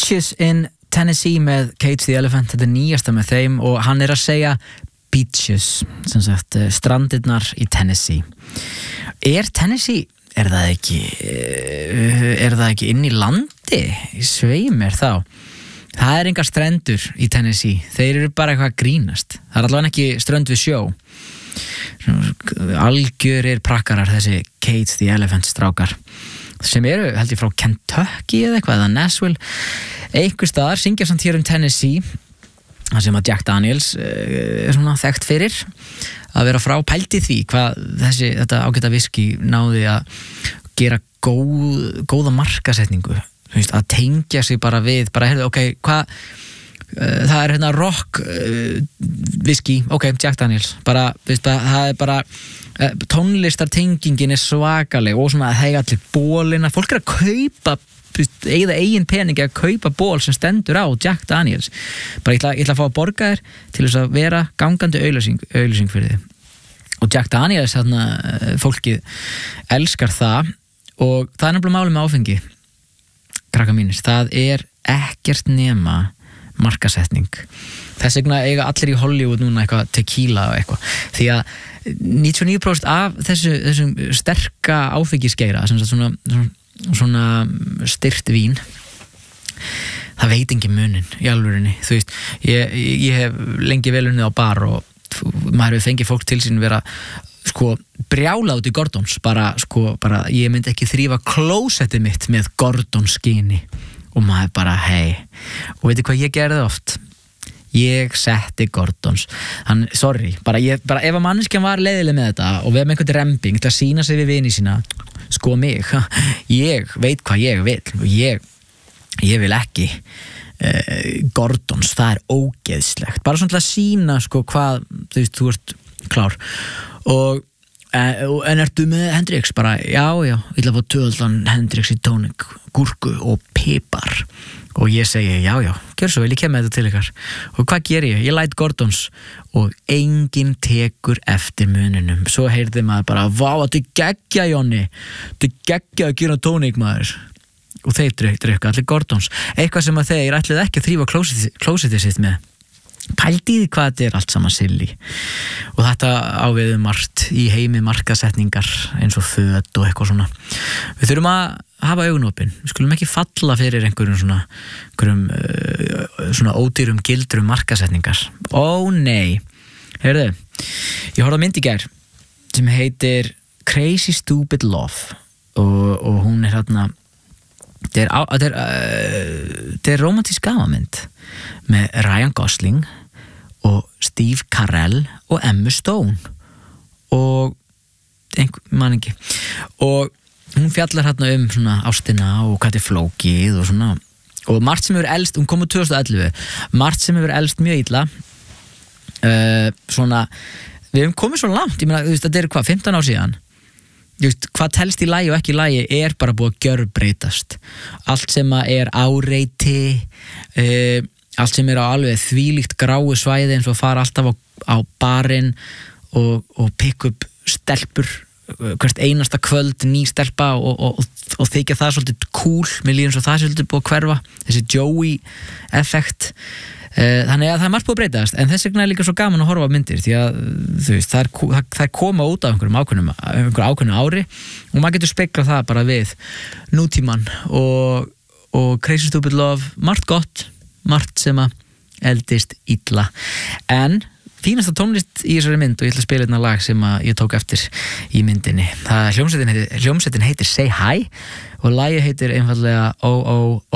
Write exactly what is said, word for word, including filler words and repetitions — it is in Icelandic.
Beaches in Tennessee með Cage the Elephant, þetta er nýjasta með þeim og hann er að segja beaches, sem sagt strandirnar í Tennessee. Er Tennessee, er það ekki er það ekki inn í landi í sveimir þá? Það er engar strendur í Tennessee, þeir eru bara eitthvað að grínast, það er allavega ekki strönd við sjó. Algjörir prakkarar þessi Cage the Elephant strákar sem eru held ég frá Kentucky eða eitthvað eða Nashville, einhver staðar syngja samt hér um Tennessee, það sem að Jack Daniels er svona þekkt fyrir að vera frá, pældi því hvað þessi, þetta ágæta viski náði að gera góð, góða markasetningu, að tengja sig bara við, bara heyrðu, ok, hvað það er hérna rock uh, whisky, ok, Jack Daniels bara, veist, bara, það er bara uh, tónlistartengingin er svakaleg og svona hega allir bólina, fólk er að kaupa eða eigin peningi að kaupa ból sem stendur á Jack Daniels, bara ég ætla, ég ætla að fá að borga þér til þess að vera gangandi auglýsing, auglýsing fyrir þið og Jack Daniels, þarna fólkið elskar það og það er nefnilega máli með áfengi krakka mínir, það er ekkert nema markasetning. Þess vegna eiga allir í Hollywood núna eitthvað tequila og eitthvað. Því að níutíu og níu prósent af þessu, þessum sterka áfengisgeira, sem svona, svona, svona styrt vín, það veit engin munin í alvörinni. Þú veist, ég, ég hef lengi vel unnið á bar og maður hefur fengið fólk til sín vera sko brjála út í Gordons, bara sko, bara ég myndi ekki þrífa klósettið mitt með Gordons skyni. Og maður bara, hei, og veitir hvað ég gerði oft? Ég setti Gordons. Hann, sorry, bara, ég, bara ef að manneskjan var leiðileg með þetta og við hefum einhvern remping til að sína sig við vini sína, sko mig, ég veit hvað ég vil, ég, ég vil ekki uh, Gordons, það er ógeðslegt. Bara svona til að sína, sko, hvað, þú veist, þú ert klár. Og Uh, en ertu með Hendrix? Bara, já, já, ég ætla að fá tvöfaldan Hendrix í tónik, gúrku og pipar og ég segi, já, já, gjör svo vel, ég kem með þetta til ykkar og hvað ger ég? Ég læt Gordons og enginn tekur eftir muninum, svo heyrði maður bara, vá, þetta er geggja, Jonni þetta er geggja að gera tónik, maður og þeir drukka allir Gordons, eitthvað sem að þeir ætluðu ekki að þrífa klósettið sitt með. Pældi því hvað þetta er allt saman silly og þetta áviðu margt í heimi markasetningar eins og föt og eitthvað svona. Við þurfum að hafa augun opin, við skulum ekki falla fyrir einhverjum svona, einhverjum, uh, svona ódýrum gildrum markasetningar. Ó nei, heyrðu, ég horfði á mynd í gær sem heitir Crazy Stupid Love og, og hún er hérna þetta er, þetta er, uh, þetta er romantísk gafamynd með Ryan Gosling og Steve Carell og Emma Stone og einhver, man ekki og hún fjallar hérna um svona ástina og hvað þetta er flókið og svona og margt sem hefur elst, hún kom úr tvö þúsund og ellefu margt sem hefur elst mjög illa uh, svona við hefum komið svo langt, ég meina, þú veist, þetta er hvað, fimmtán ár síðan Just, hvað telst í lagi og ekki í lagi er bara búið að gjörbreytast allt sem er áreiti uh, allt sem er á alveg þvílíkt gráu svæði eins og fara alltaf á, á barinn og, og pick up stelpur uh, hvert einasta kvöld ný stelpa og, og, og, og þykja það svolítið cool, mér líður eins og það svolítið búið að hverfa þessi Joey effekt þannig að það er margt búið að breytast en þess vegna er líka svo gaman að horfa á myndir því að þú veist, það er, það, það er koma út af einhverjum ákveðnum, einhverjum ákveðnum ári og maður getur speglað það bara við nútíman og, og Crazy Stupid Love, margt gott margt sem að eldist illa en fínasta tónlist í þessari mynd og ég ætla að spila hérna lag sem að ég tók eftir í myndinni það hljómsveitin heitir, hljómsveitin heitir Say Hi og lagið heitir einfallega Oh Oh